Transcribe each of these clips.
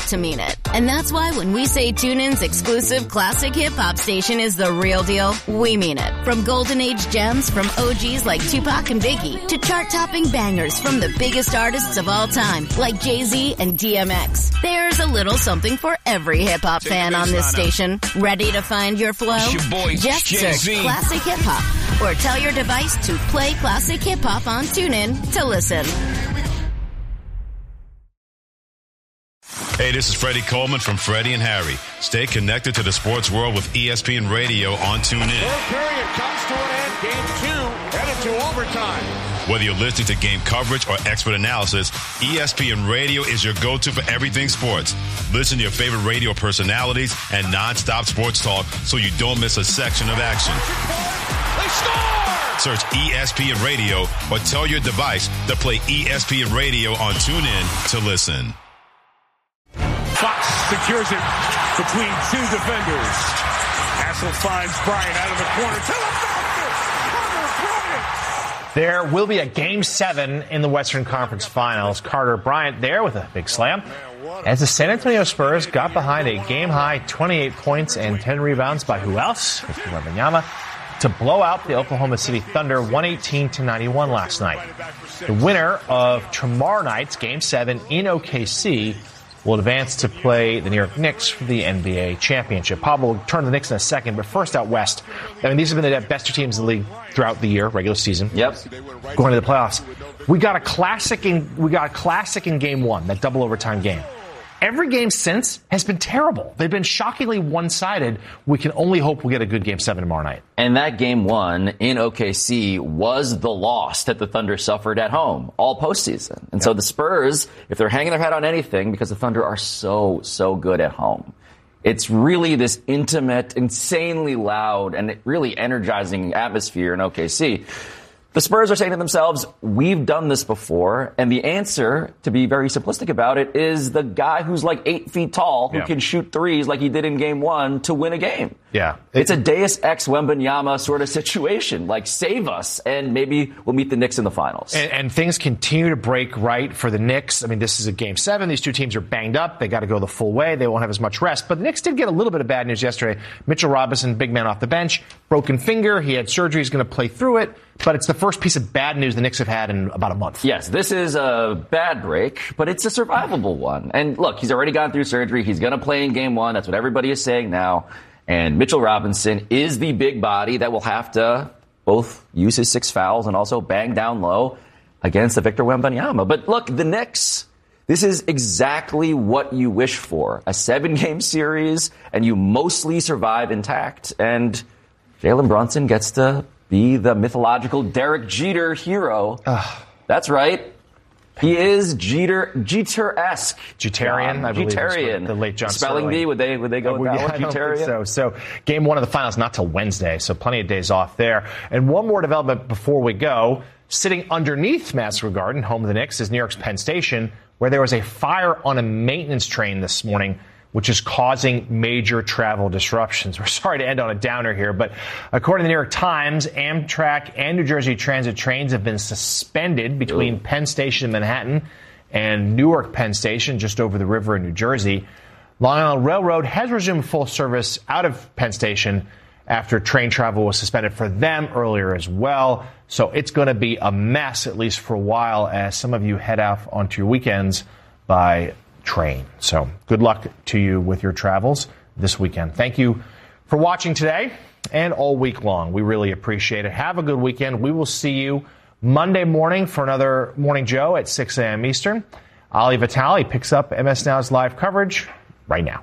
to mean it. And that's why when we say TuneIn's exclusive classic hip-hop station is the real deal, we mean it. From Golden Age gems from OGs like Tupac and Biggie to chart-topping bangers from the biggest artists of all time like Jay-Z and DMX. There's a little something for every hip-hop fan on this station. Ready to find your flow? Just search Classic Hip Hop or tell your device to play Classic Hip Hop on TuneIn to listen. Hey, this is Freddie Coleman from Freddie and Harry. Stay connected to the sports world with ESPN Radio on TuneIn. Third period comes to an end. Game 2 headed to overtime. Whether you're listening to game coverage or expert analysis, ESPN Radio is your go-to for everything sports. Listen to your favorite radio personalities and nonstop sports talk so you don't miss a section of action. They score! Search ESPN Radio or tell your device to play ESPN Radio on TuneIn to listen. Fox secures it between two defenders. Hassel finds Bryant out of the corner to the basket. There will be a Game 7 in the Western Conference Finals. Carter Bryant there with a big slam as the San Antonio Spurs got behind a game-high 28 points and 10 rebounds by who else? Victor Wembanyama, to blow out the Oklahoma City Thunder 118-91 last night. The winner of tomorrow night's Game 7 in OKC will advance to play the New York Knicks for the NBA championship. Pablo will turn to the Knicks in a second, but first out west. I mean, these have been the best two teams in the league throughout the year, regular season. Yep. Going to the playoffs. We got a classic in Game 1, that double overtime game. Every game since has been terrible. They've been shockingly one-sided. We can only hope we'll get a good Game 7 tomorrow night. And that Game 1 in OKC was the loss that the Thunder suffered at home all postseason. And so the Spurs, if they're hanging their head on anything, because the Thunder are so good at home, it's really this intimate, insanely loud, and really energizing atmosphere in OKC. The Spurs are saying to themselves, we've done this before, and the answer, to be very simplistic about it, is the guy who's like 8 feet tall who can shoot threes like he did in Game 1 to win a game. Yeah. It's a Deus Ex Wembanyama sort of situation. Like, save us, and maybe we'll meet the Knicks in the finals. And things continue to break right for the Knicks. I mean, this is a Game 7. These two teams are banged up. They got to go the full way. They won't have as much rest. But the Knicks did get a little bit of bad news yesterday. Mitchell Robinson, big man off the bench, broken finger. He had surgery. He's going to play through it. But it's the first piece of bad news the Knicks have had in about a month. Yes, this is a bad break, but it's a survivable one. And look, he's already gone through surgery. He's going to play in Game 1. That's what everybody is saying now. And Mitchell Robinson is the big body that will have to both use his 6 fouls and also bang down low against the Victor Wembanyama. But look, the Knicks, this is exactly what you wish for. A 7-game series, and you mostly survive intact. And Jalen Brunson gets to be the mythological Derek Jeter hero. That's right. He is Jeter-esque. Jeterian, I believe. Jeterian. The late John Spelling Sterling. bee, would they go with that one? I don't Jeterian? think so. Game 1 of the finals, not till Wednesday, so plenty of days off there. And one more development before we go. Sitting underneath Madison Square Garden, home of the Knicks, is New York's Penn Station, where there was a fire on a maintenance train this morning, which is causing major travel disruptions. We're sorry to end on a downer here, but according to the New York Times, Amtrak and New Jersey Transit trains have been suspended between Penn Station in Manhattan and Newark Penn Station, just over the river in New Jersey. Long Island Railroad has resumed full service out of Penn Station after train travel was suspended for them earlier as well. So it's going to be a mess, at least for a while, as some of you head off onto your weekends by train. So good luck to you with your travels this weekend. Thank you for watching today and all week long. We really appreciate it. Have a good weekend. We will see you Monday morning for another Morning Joe at 6 a.m. Eastern. Ali Vitale picks up MS Now's live coverage right now.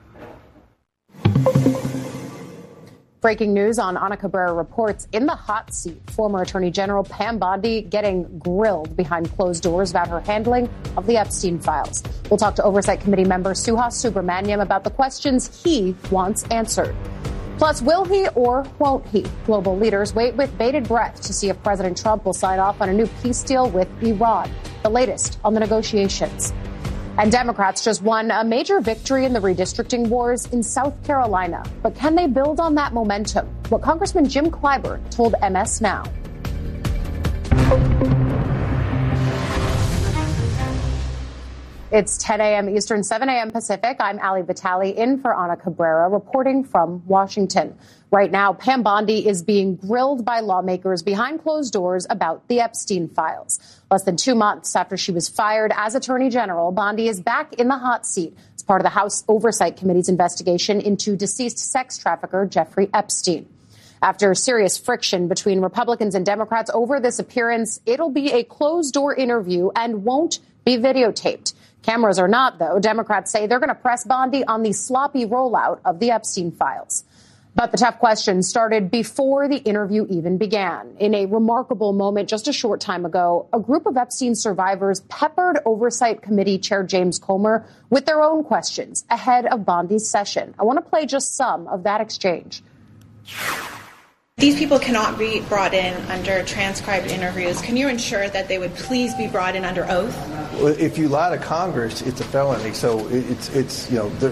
Breaking news on Ana Cabrera reports in the hot seat. Former Attorney General Pam Bondi getting grilled behind closed doors about her handling of the Epstein files. We'll talk to Oversight Committee member Suhas Subramaniam about the questions he wants answered. Plus, will he or won't he? Global leaders wait with bated breath to see if President Trump will sign off on a new peace deal with Iran. The latest on the negotiations. And Democrats just won a major victory in the redistricting wars in South Carolina. But can they build on that momentum? What Congressman Jim Clyburn told MS Now. It's 10 a.m. Eastern, 7 a.m. Pacific. I'm Ali Vitale in for Ana Cabrera, reporting from Washington. Right now, Pam Bondi is being grilled by lawmakers behind closed doors about the Epstein files. Less than 2 months after she was fired as Attorney General, Bondi is back in the hot seat as part of the House Oversight Committee's investigation into deceased sex trafficker Jeffrey Epstein. After serious friction between Republicans and Democrats over this appearance, it'll be a closed-door interview and won't be videotaped. Cameras or not, though, Democrats say they're going to press Bondi on the sloppy rollout of the Epstein files. But the tough questions started before the interview even began. In a remarkable moment just a short time ago, a group of Epstein survivors peppered Oversight Committee Chair James Comer with their own questions ahead of Bondi's session. I want to play just some of that exchange. These people cannot be brought in under transcribed interviews. Can you ensure that they would please be brought in under oath? Well, if you lie to Congress, it's a felony. So it's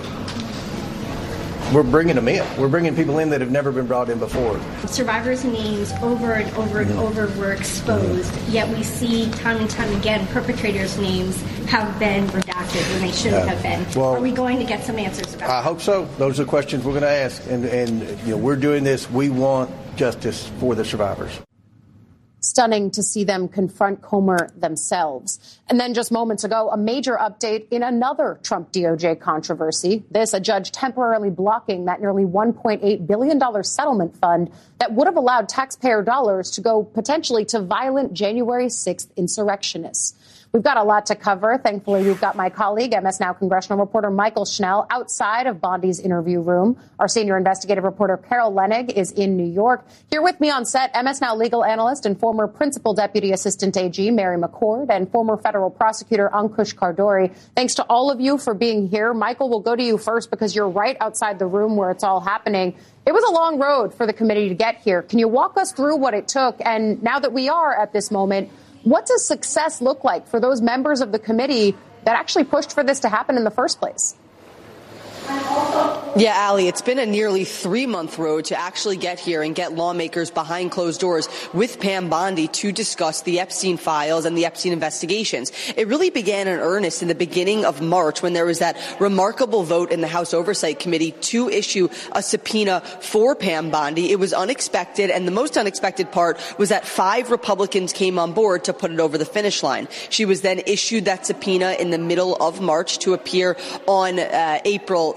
we're bringing them in. We're bringing people in that have never been brought in before. Survivors' names over and over and over were exposed, yet we see time and time again perpetrators' names have been redacted when they shouldn't have been. Well, are we going to get some answers about that? I hope so. Those are the questions we're going to ask. And we're doing this. We want justice for the survivors. Stunning to see them confront Comer themselves. And then just moments ago, a major update in another Trump DOJ controversy. This, a judge temporarily blocking that nearly $1.8 billion settlement fund that would have allowed taxpayer dollars to go potentially to violent January 6th insurrectionists. We've got a lot to cover. Thankfully, we've got my colleague, MS Now congressional reporter Michael Schnell, outside of Bondi's interview room. Our senior investigative reporter Carol Lenig is in New York. Here with me on set, MS Now legal analyst and former principal deputy assistant AG Mary McCord and former federal prosecutor Ankush Khardori. Thanks to all of you for being here. Michael, we'll go to you first because you're right outside the room where it's all happening. It was a long road for the committee to get here. Can you walk us through what it took? And now that we are at this moment, what does success look like for those members of the committee that actually pushed for this to happen in the first place? Yeah, Ali, it's been a nearly 3-month road to actually get here and get lawmakers behind closed doors with Pam Bondi to discuss the Epstein files and the Epstein investigations. It really began in earnest in the beginning of March when there was that remarkable vote in the House Oversight Committee to issue a subpoena for Pam Bondi. It was unexpected, and the most unexpected part was that 5 Republicans came on board to put it over the finish line. She was then issued that subpoena in the middle of March to appear on April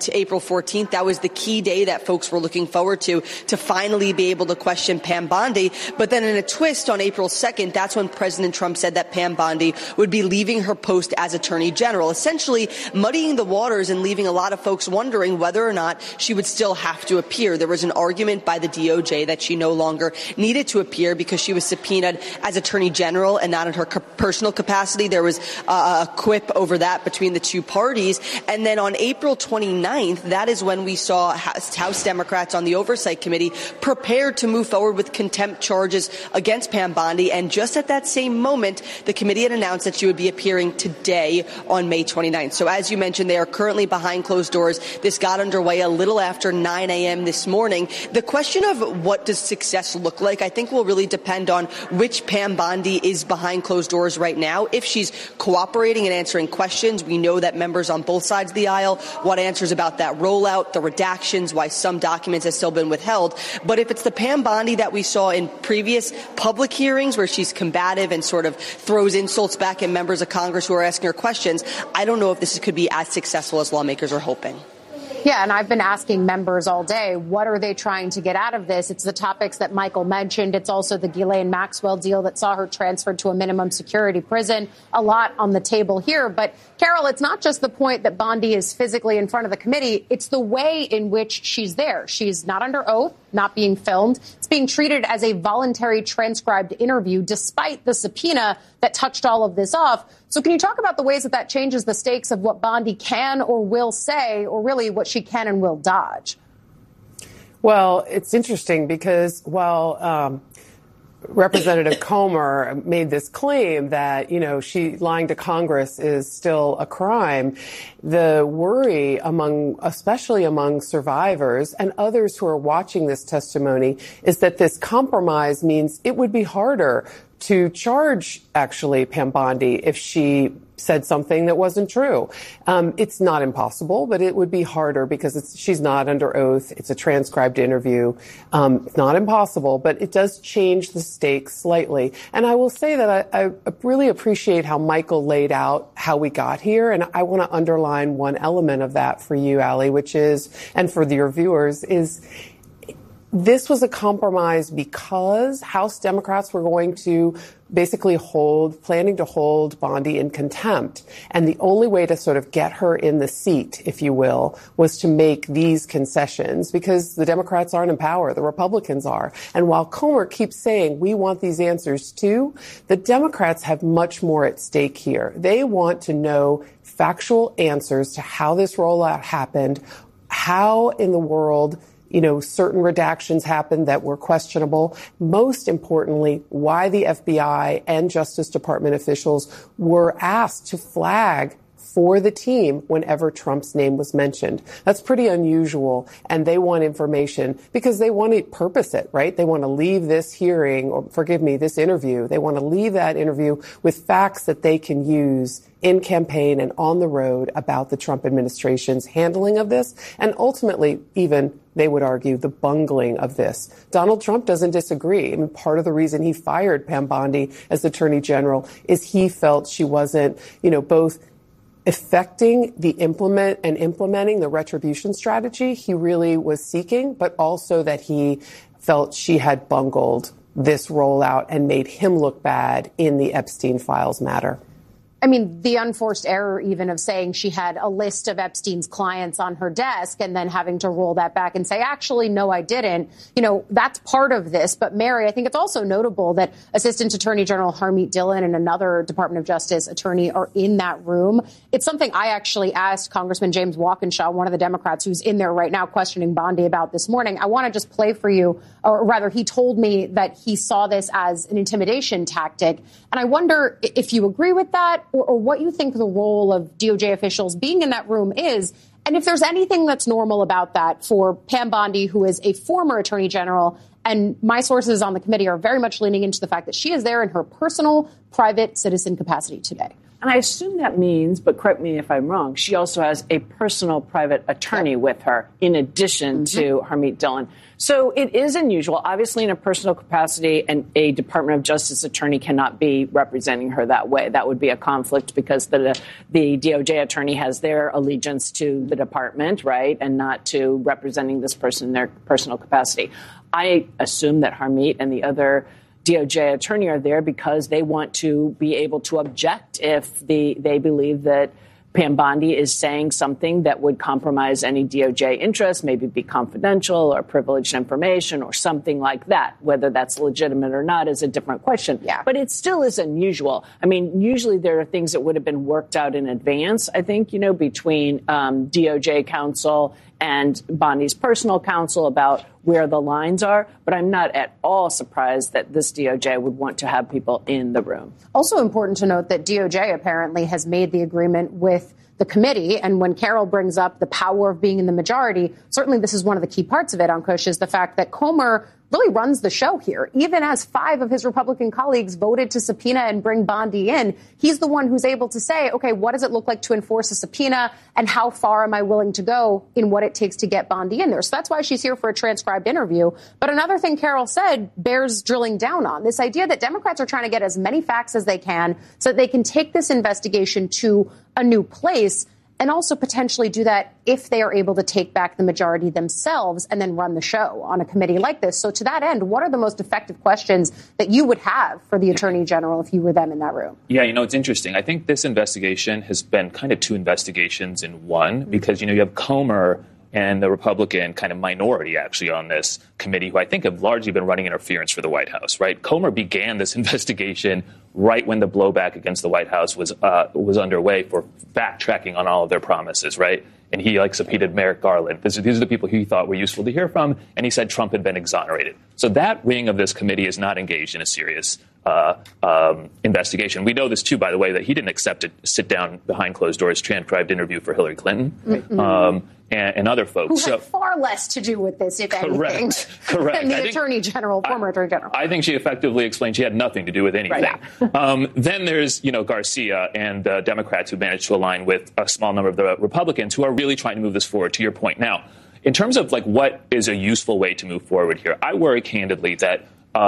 14th. That was the key day that folks were looking forward to finally be able to question Pam Bondi. But then in a twist on April 2nd, that's when President Trump said that Pam Bondi would be leaving her post as Attorney General, essentially muddying the waters and leaving a lot of folks wondering whether or not she would still have to appear. There was an argument by the DOJ that she no longer needed to appear because she was subpoenaed as Attorney General and not in her personal capacity. There was a quip over that between the two parties. And then on April 29th, that is when we saw House Democrats on the Oversight Committee prepared to move forward with contempt charges against Pam Bondi. And just at that same moment, the committee had announced that she would be appearing today on May 29th. So as you mentioned, they are currently behind closed doors. This got underway a little after 9 a.m. this morning. The question of what does success look like, I think will really depend on which Pam Bondi is behind closed doors right now. If she's cooperating and answering questions, we know that members on both sides of the aisle want answers about that rollout, the redactions, why some documents have still been withheld. But if it's the Pam Bondi that we saw in previous public hearings where she's combative and sort of throws insults back at members of Congress who are asking her questions, I don't know if this could be as successful as lawmakers are hoping. Yeah, and I've been asking members all day, what are they trying to get out of this? It's the topics that Michael mentioned. It's also the Ghislaine Maxwell deal that saw her transferred to a minimum security prison. A lot on the table here. But, Carol, it's not just the point that Bondi is physically in front of the committee. It's the way in which she's there. She's not under oath, not being filmed. It's being treated as a voluntary transcribed interview, despite the subpoena that touched all of this off. So can you talk about the ways that that changes the stakes of what Bondi can or will say, or really what she can and will dodge? Well, it's interesting because while Representative Comer made this claim that, she lying to Congress is still a crime, the worry especially among survivors and others who are watching this testimony is that this compromise means it would be harder to charge, actually, Pam Bondi if she said something that wasn't true. It's not impossible, but it would be harder because she's not under oath. It's a transcribed interview. It's not impossible, but it does change the stakes slightly. And I will say that I really appreciate how Michael laid out how we got here. And I want to underline one element of that for you, Allie, which is, and for your viewers, is this was a compromise because House Democrats were going to basically planning to hold Bondi in contempt. And the only way to sort of get her in the seat, if you will, was to make these concessions because the Democrats aren't in power. The Republicans are. And while Comer keeps saying we want these answers too, the Democrats have much more at stake here. They want to know factual answers to how this rollout happened, how in the world certain redactions happened that were questionable. Most importantly, why the FBI and Justice Department officials were asked to flag for the team whenever Trump's name was mentioned. That's pretty unusual, and they want information because they want to purpose it, right? They want to leave this hearing, or this interview. They want to leave that interview with facts that they can use in campaign and on the road about the Trump administration's handling of this, and ultimately, even, they would argue, the bungling of this. Donald Trump doesn't disagree. I mean, part of the reason he fired Pam Bondi as Attorney General is he felt she wasn't, both effecting implementing the retribution strategy he really was seeking, but also that he felt she had bungled this rollout and made him look bad in the Epstein files matter. I mean, the unforced error even of saying she had a list of Epstein's clients on her desk and then having to roll that back and say, actually, no, I didn't. That's part of this. But, Mary, I think it's also notable that Assistant Attorney General Harmeet Dillon and another Department of Justice attorney are in that room. It's something I actually asked Congressman James Walkinshaw, one of the Democrats who's in there right now questioning Bondi about this morning. I want to just play for you, or rather, he told me that he saw this as an intimidation tactic. And I wonder if you agree with that, or what you think the role of DOJ officials being in that room is, and if there's anything that's normal about that for Pam Bondi, who is a former attorney general, and my sources on the committee are very much leaning into the fact that she is there in her personal, private citizen capacity today. And I assume that means, but correct me if I'm wrong, she also has a personal private attorney with her in addition to Harmeet Dillon. So it is unusual. Obviously, in a personal capacity, and a Department of Justice attorney cannot be representing her that way. That would be a conflict because the DOJ attorney has their allegiance to the department, right, and not to representing this person in their personal capacity. I assume that Harmeet and the other DOJ attorney are there because they want to be able to object if they believe that Pam Bondi is saying something that would compromise any DOJ interest, maybe be confidential or privileged information or something like that. Whether that's legitimate or not is a different question. Yeah. But it still is unusual. I mean, usually there are things that would have been worked out in advance, I think, between DOJ counsel and Bondi's personal counsel about where the lines are. But I'm not at all surprised that this DOJ would want to have people in the room. Also important to note that DOJ apparently has made the agreement with the committee. And when Carol brings up the power of being in the majority, certainly this is one of the key parts of it, Ankush, is the fact that Comer really runs the show here. Even as 5 of his Republican colleagues voted to subpoena and bring Bondi in, he's the one who's able to say, OK, what does it look like to enforce a subpoena and how far am I willing to go in what it takes to get Bondi in there? So that's why she's here for a transcribed interview. But another thing Carol said bears drilling down on, this idea that Democrats are trying to get as many facts as they can so that they can take this investigation to a new place. And also potentially do that if they are able to take back the majority themselves and then run the show on a committee like this. So to that end, what are the most effective questions that you would have for the Attorney General if you were them in that room? Yeah, it's interesting. I think this investigation has been kind of 2 investigations in one because, you have Comer and the Republican kind of minority actually on this committee who I think have largely been running interference for the White House, right? Comer began this investigation right when the blowback against the White House was underway for backtracking on all of their promises, right? And he subpoenaed Merrick Garland. These are the people he thought were useful to hear from, and he said Trump had been exonerated. So that wing of this committee is not engaged in a serious investigation. We know this, too, by the way, that he didn't accept to sit down behind closed doors, transcribed interview for Hillary Clinton and other folks. Who had far less to do with this, if anything, than the Attorney General, former Attorney General. I think she effectively explained she had nothing to do with anything. Right. Then there's, Garcia and Democrats who managed to align with a small number of the Republicans who are really trying to move this forward, to your point. Now, in terms of what is a useful way to move forward here, I worry candidly that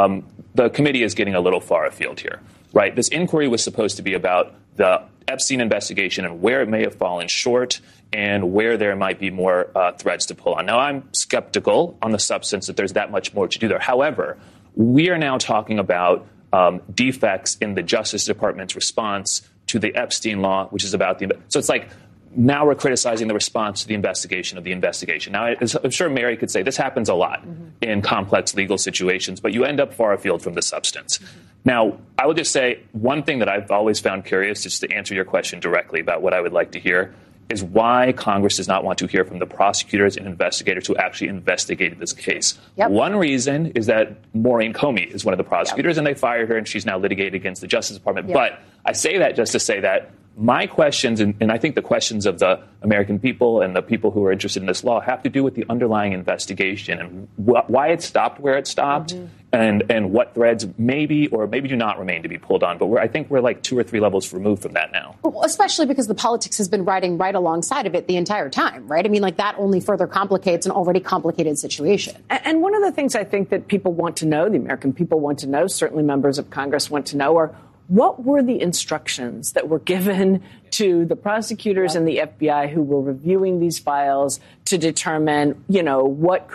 the committee is getting a little far afield here, right? This inquiry was supposed to be about the Epstein investigation and where it may have fallen short and where there might be more threads to pull on. Now, I'm skeptical on the substance that there's that much more to do there. However, we are now talking about defects in the Justice Department's response to the Epstein law, which is about so it's like now we're criticizing the response to the investigation of the investigation. Now, I'm sure Mary could say this happens a lot in complex legal situations, but you end up far afield from the substance. Now, I would just say one thing that I've always found curious, just to answer your question directly about what I would like to hear, is why Congress does not want to hear from the prosecutors and investigators who actually investigated this case. One reason is that Maureen Comey is one of the prosecutors, and they fired her, and she's now litigated against the Justice Department. But I say that just to say that my questions, and I think the questions of the American people and the people who are interested in this law, have to do with the underlying investigation and why it stopped where it stopped and what threads maybe or maybe do not remain to be pulled on. But I think we're like 2 or 3 levels removed from that now. Well, especially because the politics has been riding right alongside of it the entire time, right? I mean, that only further complicates an already complicated situation. And one of the things I think that people want to know, the American people want to know, certainly members of Congress want to know, are what were the instructions that were given to the prosecutors and the FBI who were reviewing these files to determine, what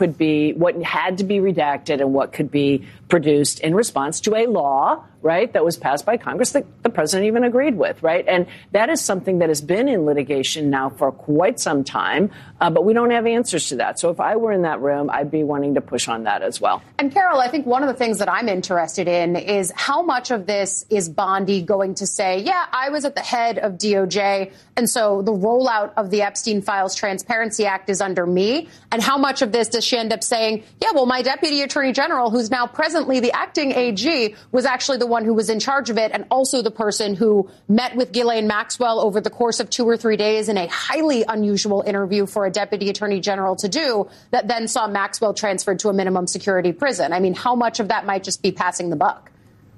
had to be redacted and what could be produced in response to a law, right, that was passed by Congress that the president even agreed with, right? And that is something that has been in litigation now for quite some time, but we don't have answers to that. So if I were in that room, I'd be wanting to push on that as well. And Carol, I think one of the things that I'm interested in is how much of this is Bondi going to say, yeah, I was at the head of DOJ, and so the rollout of the Epstein Files Transparency Act is under me, and how much of this does she end up saying, yeah, well, my deputy attorney general, who's now presently the acting AG, was actually the one who was in charge of it, and also the person who met with Ghislaine Maxwell over the course of 2 or 3 days in a highly unusual interview for a deputy attorney general to do, that then saw Maxwell transferred to a minimum security prison. I mean, how much of that might just be passing the buck?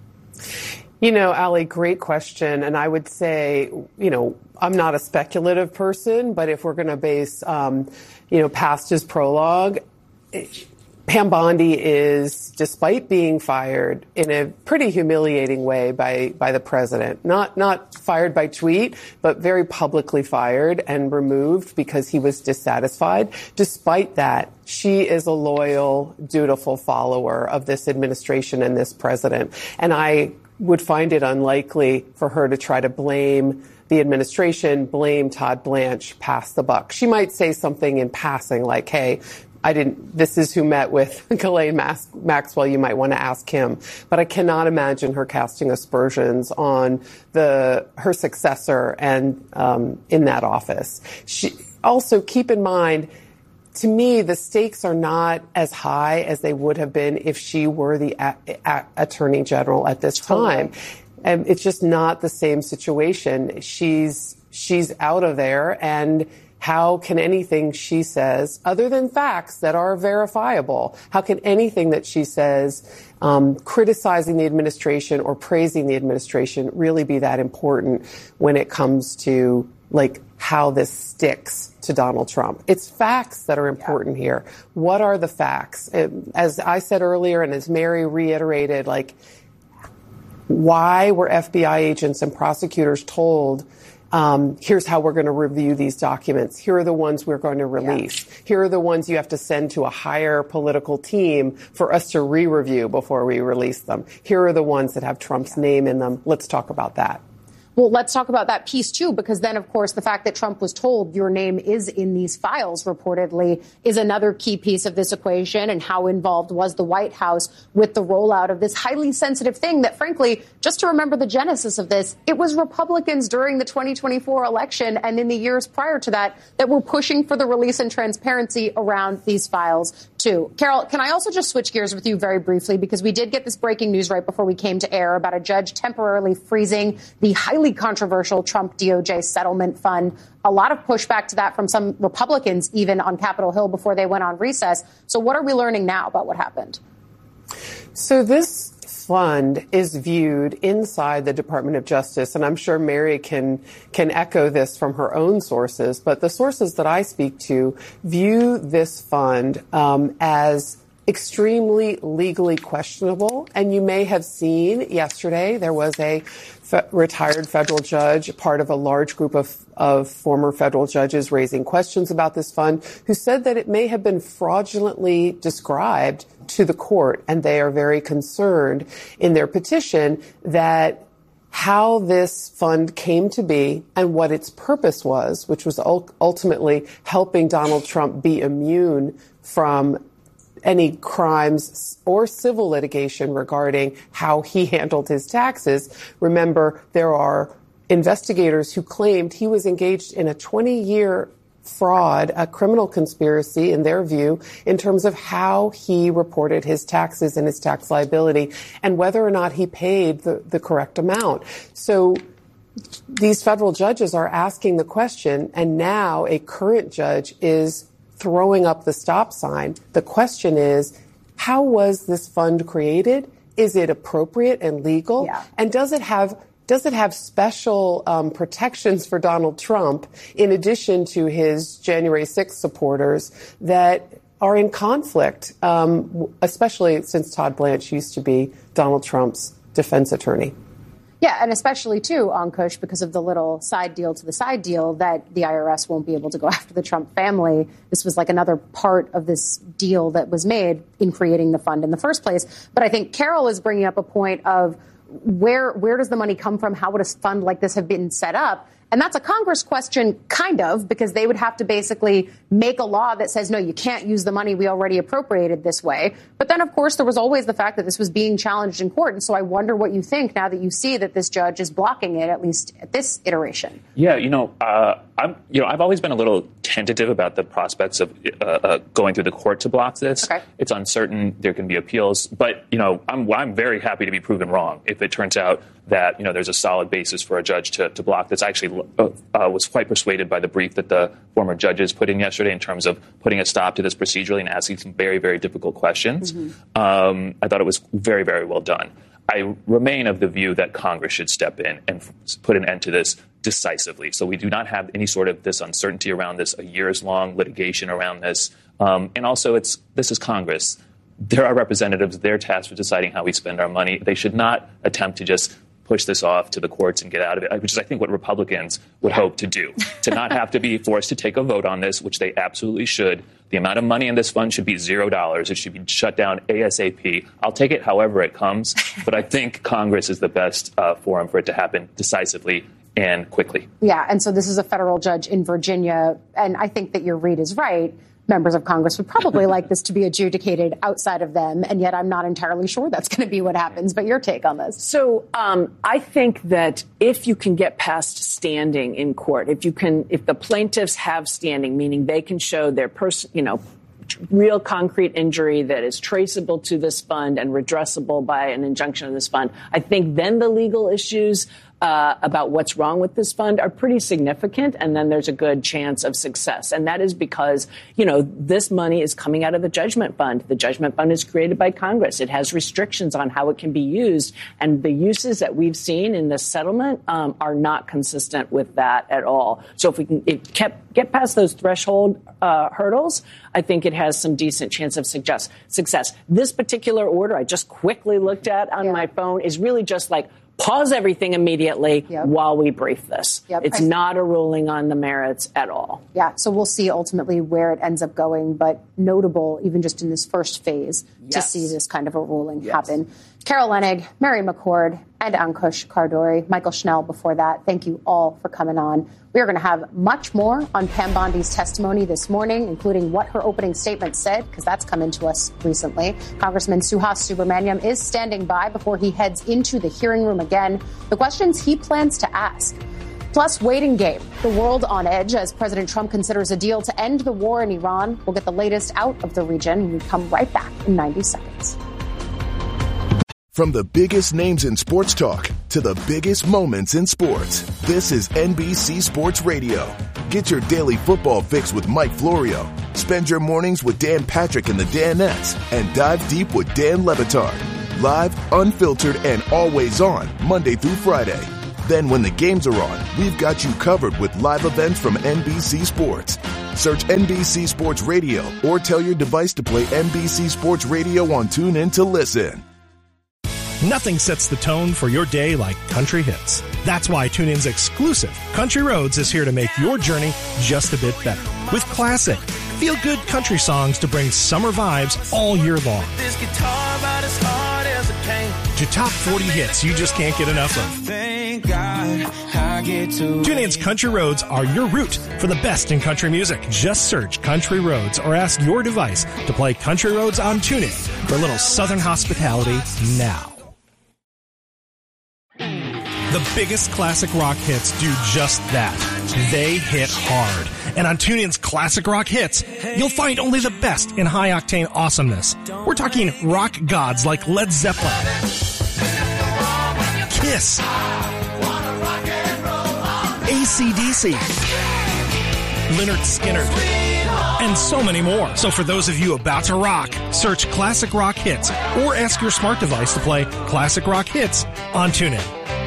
Ali, great question. And I would say, I'm not a speculative person, but if we're going to base, past his prologue, Pam Bondi is, despite being fired in a pretty humiliating way by the president, not fired by tweet, but very publicly fired and removed because he was dissatisfied. Despite that, she is a loyal, dutiful follower of this administration and this president. And I would find it unlikely for her to try to blame the administration, blame Todd Blanche, pass the buck. She might say something in passing like, hey, this is who met with Ghislaine Maxwell. You might want to ask him. But I cannot imagine her casting aspersions on her successor and in that office. Also, keep in mind, to me, the stakes are not as high as they would have been if she were the attorney general at this time. And it's just not the same situation. She's out of there, and how can anything she says, other than facts that are verifiable, how can anything that she says criticizing the administration or praising the administration really be that important when it comes to, how this sticks to Donald Trump? It's facts that are important here. What are the facts? As I said earlier, and as Mary reiterated, why were FBI agents and prosecutors told, here's how we're going to review these documents. Here are the ones we're going to release. Here are the ones you have to send to a higher political team for us to re-review before we release them. Here are the ones that have Trump's name in them. Let's talk about that. Well, let's talk about that piece, too, because then, of course, the fact that Trump was told your name is in these files, reportedly, is another key piece of this equation. And how involved was the White House with the rollout of this highly sensitive thing that, frankly, just to remember the genesis of this, it was Republicans during the 2024 election and in the years prior to that were pushing for the release and transparency around these files too. Carol, can I also just switch gears with you very briefly? Because we did get this breaking news right before we came to air about a judge temporarily freezing the highly controversial Trump DOJ settlement fund. A lot of pushback to that from some Republicans, even on Capitol Hill before they went on recess. So what are we learning now about what happened? So this fund is viewed inside the Department of Justice, and I'm sure Mary can echo this from her own sources, but the sources that I speak to view this fund as extremely legally questionable. And you may have seen yesterday there was a retired federal judge, part of a large group of former federal judges raising questions about this fund, who said that it may have been fraudulently described to the court. And they are very concerned in their petition that how this fund came to be and what its purpose was, which was ultimately helping Donald Trump be immune from any crimes or civil litigation regarding how he handled his taxes. Remember, there are investigators who claimed he was engaged in a 20-year fraud, a criminal conspiracy, in their view, in terms of how he reported his taxes and his tax liability and whether or not he paid the correct amount. So these federal judges are asking the question, and now a current judge is throwing up the stop sign. The question is, how was this fund created? Is it appropriate and legal? Yeah. And does it have special protections for Donald Trump in addition to his January 6th supporters that are in conflict, especially since Todd Blanche used to be Donald Trump's defense attorney? Yeah, and especially, too, Ankush, because of the little side deal to the side deal that the IRS won't be able to go after the Trump family. This was like another part of this deal that was made in creating the fund in the first place. But I think Carol is bringing up a point of where does the money come from? How would a fund like this have been set up? And that's a Congress question, kind of, because they would have to basically make a law that says, no, you can't use the money we already appropriated this way. But then, of course, there was always the fact that this was being challenged in court. And so I wonder what you think now that you see that this judge is blocking it, at least at this iteration. Yeah, I've always been a little tentative about the prospects of going through the court to block this. Okay. It's uncertain. There can be appeals. But, I'm very happy to be proven wrong if it turns out that, there's a solid basis for a judge to block this. I actually was quite persuaded by the brief that the former judges put in yesterday in terms of putting a stop to this procedurally and asking some very, very difficult questions. Mm-hmm. I thought it was very, very well done. I remain of the view that Congress should step in and put an end to this decisively. So we do not have any sort of this uncertainty around this, a years-long litigation around this. And also, this is Congress. There are representatives. They're tasked with deciding how we spend our money. They should not attempt to just push this off to the courts and get out of it, which is, I think, what Republicans would hope to do, to not have to be forced to take a vote on this, which they absolutely should. The amount of money in this fund should be $0. It should be shut down ASAP. I'll take it however it comes, but I think Congress is the best forum for it to happen decisively and quickly. Yeah, and so this is a federal judge in Virginia, and I think that your read is right. Members of Congress would probably like this to be adjudicated outside of them, and yet I'm not entirely sure that's going to be what happens. But your take on this? So I think that if you can get past standing in court, if the plaintiffs have standing, meaning they can show their real concrete injury that is traceable to this fund and redressable by an injunction of this fund, I think then the legal issues about what's wrong with this fund are pretty significant, and then there's a good chance of success. And that is because, this money is coming out of the judgment fund. The judgment fund is created by Congress. It has restrictions on how it can be used, and the uses that we've seen in this settlement are not consistent with that at all. So if we can get past those threshold hurdles, I think it has some decent chance of success. This particular order I just quickly looked at on my phone is really just like, pause everything immediately while we brief this. It's not a ruling on the merits at all. Yeah, so we'll see ultimately where it ends up going, but notable, even just in this first phase, to see this kind of a ruling happen. Carol Leonnig, Mary McCord, and Ankush Khardori, Michael Schnell before that. Thank you all for coming on. We are going to have much more on Pam Bondi's testimony this morning, including what her opening statement said, because that's come into us recently. Congressman Suhas Subramaniam is standing by before he heads into the hearing room again. The questions he plans to ask. Plus, waiting game. The world on edge as President Trump considers a deal to end the war in Iran. We'll get the latest out of the region when we come right back in 90 seconds. From the biggest names in sports talk to the biggest moments in sports, this is NBC Sports Radio. Get your daily football fix with Mike Florio. Spend your mornings with Dan Patrick and the Danettes and dive deep with Dan Le Batard. Live, unfiltered, and always on Monday through Friday. Then when the games are on, we've got you covered with live events from NBC Sports. Search NBC Sports Radio or tell your device to play NBC Sports Radio on TuneIn to listen. Nothing sets the tone for your day like country hits. That's why TuneIn's exclusive Country Roads is here to make your journey just a bit better. With classic, feel-good country songs to bring summer vibes all year long. This guitar about as hard as it can. To top 40 hits you just can't get enough of. Thank God I get to. TuneIn's Country Roads are your route for the best in country music. Just search Country Roads or ask your device to play Country Roads on TuneIn for a little Southern hospitality now. The biggest classic rock hits do just that. They hit hard. And on TuneIn's Classic Rock Hits, you'll find only the best in high-octane awesomeness. We're talking rock gods like Led Zeppelin, Kiss, AC/DC, Lynyrd Skynyrd, and so many more. So for those of you about to rock, search Classic Rock Hits or ask your smart device to play Classic Rock Hits on TuneIn.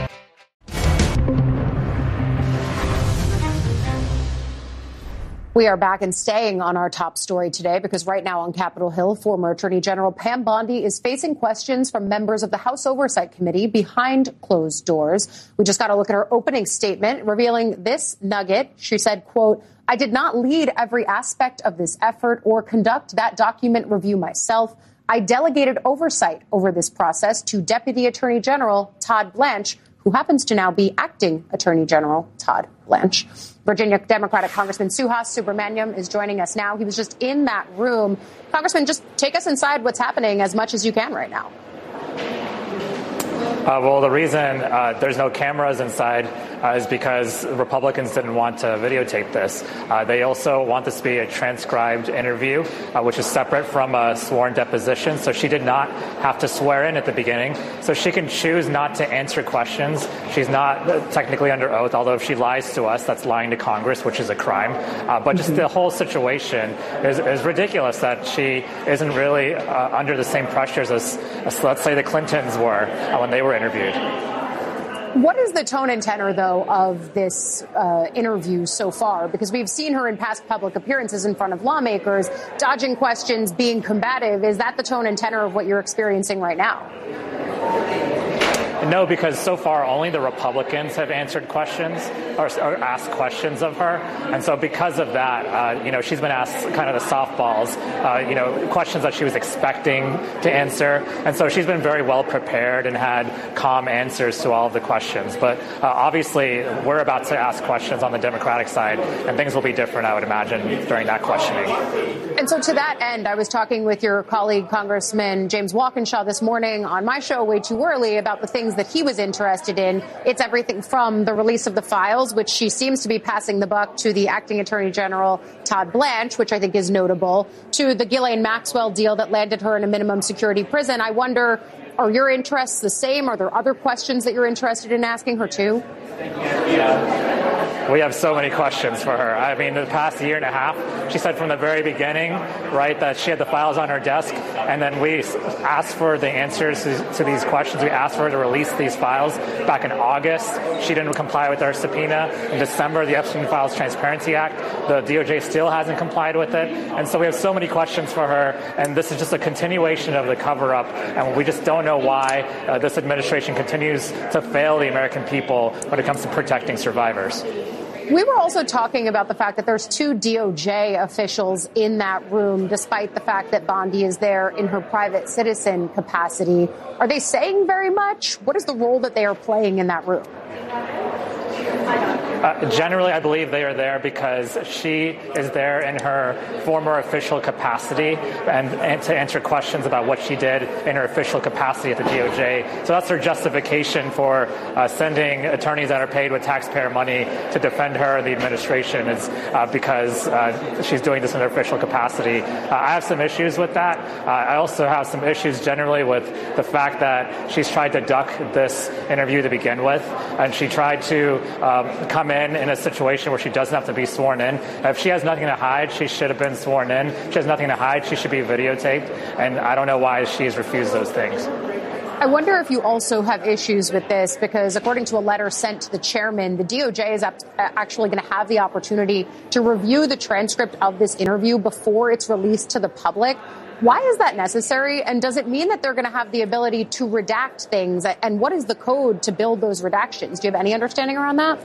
We are back and staying on our top story today because right now on Capitol Hill, former Attorney General Pam Bondi is facing questions from members of the House Oversight Committee behind closed doors. We just got a look at her opening statement revealing this nugget. She said, quote, "I did not lead every aspect of this effort or conduct that document review myself. I delegated oversight over this process to Deputy Attorney General Todd Blanche, who happens to now be acting Attorney General Todd Blanche." Virginia Democratic Congressman Suhas Subramaniam is joining us now. He was just in that room. Congressman, just take us inside what's happening as much as you can right now. Well, the reason there's no cameras inside is because Republicans didn't want to videotape this. They also want this to be a transcribed interview, which is separate from a sworn deposition. So she did not have to swear in at the beginning. So she can choose not to answer questions. She's not technically under oath, although if she lies to us, that's lying to Congress, which is a crime. But just the whole situation is ridiculous that she isn't really under the same pressures as, let's say, the Clintons were when they were interviewed. What is the tone and tenor, though, of this interview so far? Because we've seen her in past public appearances in front of lawmakers, dodging questions, being combative. Is that the tone and tenor of what you're experiencing right now? No, because so far only the Republicans have answered questions or asked questions of her. And so because of that, she's been asked kind of the softballs, questions that she was expecting to answer. And so she's been very well prepared and had calm answers to all of the questions. But obviously, we're about to ask questions on the Democratic side, and things will be different, I would imagine, during that questioning. And so to that end, I was talking with your colleague, Congressman James Walkinshaw, this morning on my show way too early about the things that he was interested in. It's everything from the release of the files, which she seems to be passing the buck to the acting Attorney General Todd Blanche, which I think is notable, to the Ghislaine Maxwell deal that landed her in a minimum security prison. I wonder, are your interests the same? Are there other questions that you're interested in asking her too? We have so many questions for her. I mean, the past year and a half, she said from the very beginning, right, that she had the files on her desk, and then we asked for the answers to these questions. We asked for her to release these files back in August. She didn't comply with our subpoena. In December, the Epstein Files Transparency Act, the DOJ still hasn't complied with it. And so we have so many questions for her, and this is just a continuation of the cover-up, and we just don't know why this administration continues to fail the American people when it comes to protecting survivors. We were also talking about the fact that there's two DOJ officials in that room, despite the fact that Bondi is there in her private citizen capacity. Are they saying very much? What is the role that they are playing in that room? Generally, I believe they are there because she is there in her former official capacity and to answer questions about what she did in her official capacity at the DOJ. So that's her justification for sending attorneys that are paid with taxpayer money to defend her and the administration is because she's doing this in her official capacity. I have some issues with that. I also have some issues generally with the fact that she's tried to duck this interview to begin with, and she tried to come in a situation where she doesn't have to be sworn in. If she has nothing to hide, she should have been sworn in. If she has nothing to hide, she should be videotaped, and I don't know why she's refused those things. I wonder if you also have issues with this, because according to a letter sent to the chairman, the DOJ is actually going to have the opportunity to review the transcript of this interview before it's released to the public. Why is that necessary? And does it mean that they're going to have the ability to redact things? And what is the code to build those redactions? Do you have any understanding around that?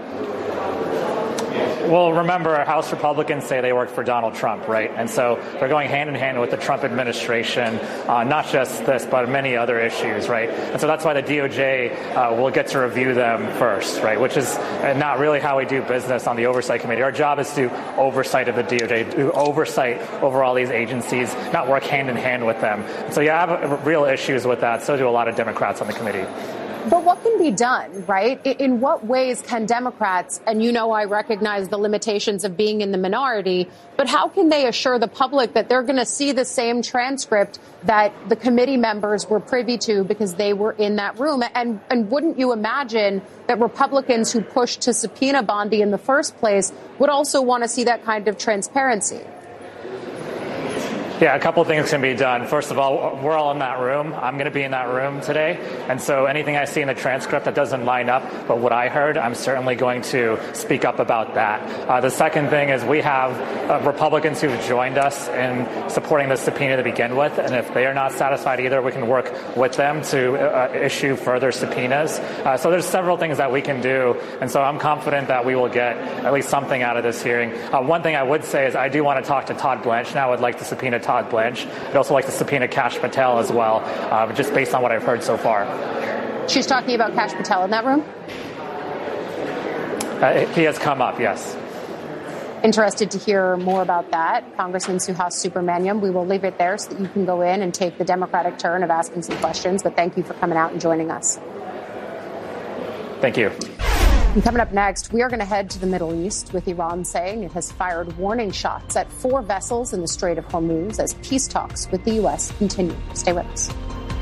Well, remember, House Republicans say they worked for Donald Trump, right? And so they're going hand in hand with the Trump administration, not just this, but many other issues, right? And so that's why the DOJ will get to review them first, right? Which is not really how we do business on the Oversight Committee. Our job is to do oversight of the DOJ, do oversight over all these agencies, not work hand in hand with them. So you have real issues with that. So do a lot of Democrats on the committee. But what can be done, right? In what ways can Democrats, and I recognize the limitations of being in the minority, but how can they assure the public that they're going to see the same transcript that the committee members were privy to because they were in that room? And wouldn't you imagine that Republicans who pushed to subpoena Bondi in the first place would also want to see that kind of transparency? Yeah, a couple of things can be done. First of all, we're all in that room. I'm going to be in that room today. And so anything I see in the transcript that doesn't line up but what I heard, I'm certainly going to speak up about that. The second thing is we have Republicans who've joined us in supporting the subpoena to begin with. And if they are not satisfied either, we can work with them to issue further subpoenas. So there's several things that we can do. And so I'm confident that we will get at least something out of this hearing. One thing I would say is I do want to talk to Todd Blanche now. I'd like to subpoena Todd Blanche. I'd also like to subpoena Kash Patel as well, just based on what I've heard so far. She's talking about Kash Patel in that room? He has come up, yes. Interested to hear more about that. Congressman Suhas Subramaniam, we will leave it there so that you can go in and take the Democratic turn of asking some questions. But thank you for coming out and joining us. Thank you. And coming up next, we are going to head to the Middle East, with Iran saying it has fired warning shots at 4 vessels in the Strait of Hormuz as peace talks with the U.S. continue. Stay with us.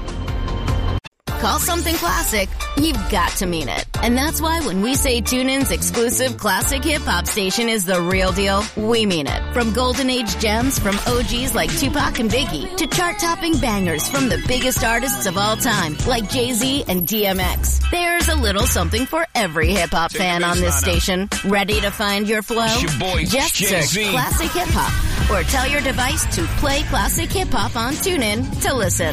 Call something classic, you've got to mean it. And that's why when we say TuneIn's exclusive classic hip-hop station is the real deal, we mean it. From Golden Age gems from OGs like Tupac and Biggie to chart-topping bangers from the biggest artists of all time like Jay-Z and DMX. There's a little something for every hip-hop fan on this station. Ready to find your flow? Just search Classic Hip-Hop or tell your device to play Classic Hip-Hop on TuneIn to listen.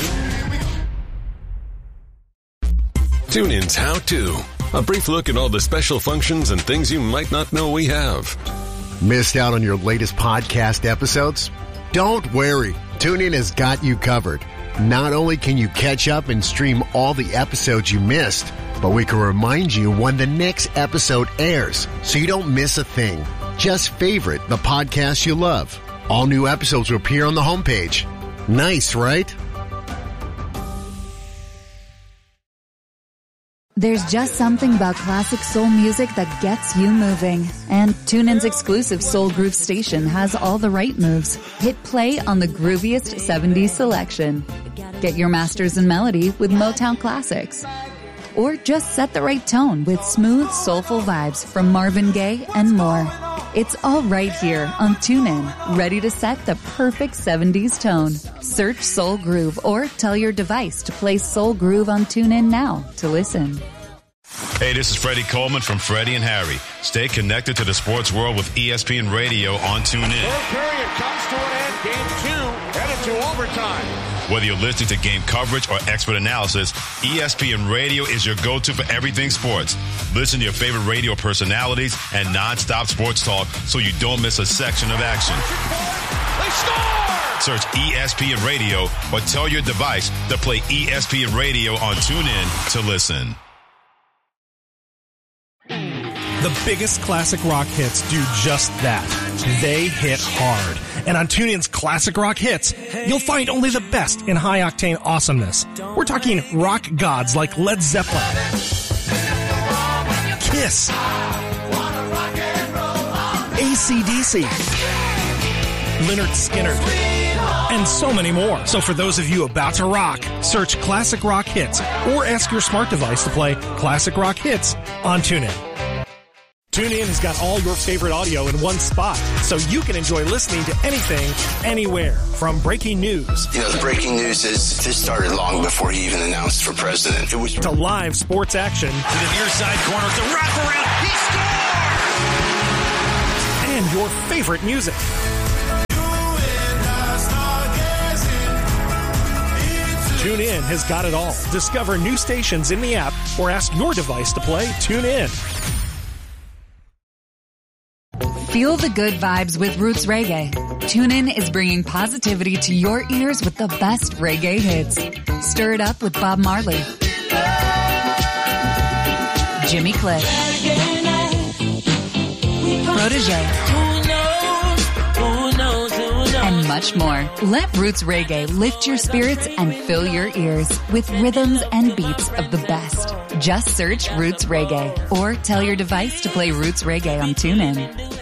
TuneIn's How To. A brief look at all the special functions and things you might not know we have. Missed out on your latest podcast episodes? Don't worry. TuneIn has got you covered. Not only can you catch up and stream all the episodes you missed, but we can remind you when the next episode airs so you don't miss a thing. Just favorite the podcast you love. All new episodes will appear on the homepage. Nice, right? There's just something about classic soul music that gets you moving. And TuneIn's exclusive Soul Groove station has all the right moves. Hit play on the grooviest 70s selection. Get your masters in melody with Motown classics. Or just set the right tone with smooth, soulful vibes from Marvin Gaye and more. It's all right here on TuneIn, ready to set the perfect 70s tone. Search Soul Groove or tell your device to play Soul Groove on TuneIn now to listen. Hey, this is Freddie Coleman from Freddie and Harry. Stay connected to the sports world with ESPN Radio on TuneIn. Third period comes to an end. Game 2 headed to overtime. Whether you're listening to game coverage or expert analysis, ESPN Radio is your go-to for everything sports. Listen to your favorite radio personalities and non-stop sports talk so you don't miss a section of action. They score! Search ESPN Radio or tell your device to play ESPN Radio on TuneIn to listen. The biggest classic rock hits do just that. They hit hard. And on TuneIn's Classic Rock Hits, you'll find only the best in high-octane awesomeness. We're talking rock gods like Led Zeppelin, Kiss, AC/DC, Lynyrd Skynyrd, and so many more. So for those of you about to rock, search Classic Rock Hits or ask your smart device to play Classic Rock Hits on TuneIn. TuneIn has got all your favorite audio in one spot, so you can enjoy listening to anything, anywhere. From breaking news. You know, the breaking news is this started long before he even announced for president. It was to live sports action. To the near side corner, to wraparound. He scores! And your favorite music. TuneIn has got it all. Discover new stations in the app or ask your device to play TuneIn. Feel the good vibes with Roots Reggae. TuneIn is bringing positivity to your ears with the best reggae hits. Stir it up with Bob Marley, Jimmy Cliff, Protégé, and much more. Let Roots Reggae lift your spirits and fill your ears with rhythms and beats of the best. Just search Roots Reggae or tell your device to play Roots Reggae on TuneIn.